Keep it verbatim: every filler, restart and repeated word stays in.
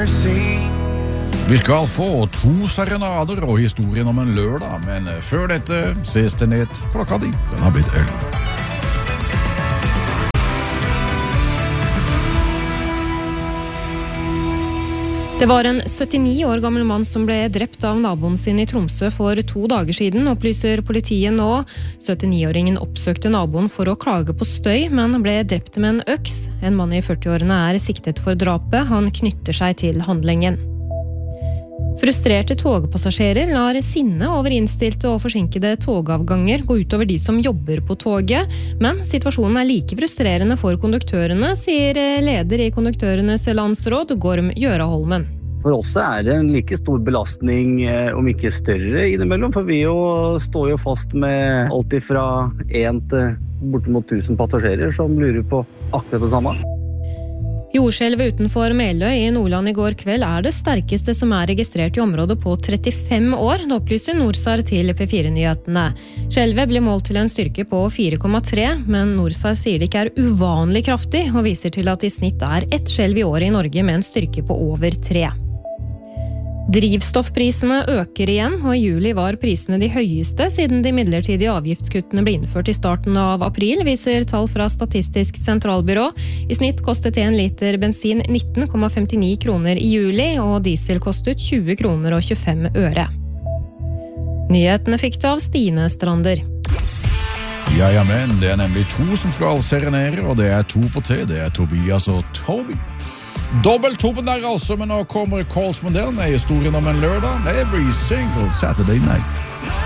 mercy. Vi skal få to serenader og historien om en lørdag, men før dette ses det ned klokka di. Den har blitt elleve. Det var en syttini år gammel mann som ble drept av naboen sin i Tromsø for to dager siden, opplyser politiet nå. syttini-åringen oppsøkte naboen for å klage på støy, men ble drept med en øks. En mann i førti-årene er siktet for drapet. Han knytter seg til handlingen. Frustrerte togpassasjerer lar sinne over innstilte og forsinkede togavganger gå utover de som jobber på toget, men situasjonen er like frustrerende for konduktørene, sier leder i Konduktørenes landsråd, Gorm Gjøraholmen. For oss er det en like stor belastning, om ikke større innimellom, for vi jo står jo fast med alt ifra en til bortimot tusen passasjerer som lurer på akkurat det samme. Jordskjelvet utenfor Meløy i Nordland i går kveld er det sterkeste som er registrert i området på trettifem år, det opplyser Norsar til P fire-nyhetene. Skjelvet ble målt til en styrke på fire komma tre, men Norsar sier det ikke er uvanlig kraftig, og viser til at i snitt er ett skjelv i året i Norge med en styrke på over tre. Drivstoffprisene øker igjen, og i juli var prisene de høyeste siden de midlertidige avgiftskuttene ble innført i starten av april, viser tall fra Statistisk sentralbyrå. I snitt kostet en liter bensin nitten komma femtini kroner i juli, og diesel kostet tjue kroner og tjuefem øre. Nyhetene fikk du av Stine Strander. Ja, ja, men det er nemlig to som skal serenere, og det er to på tre. Det er Tobias og Toby. Dobbelttoppen der altså, men nå kommer Carls Mondell med historien om en lørdag. Every single Saturday night.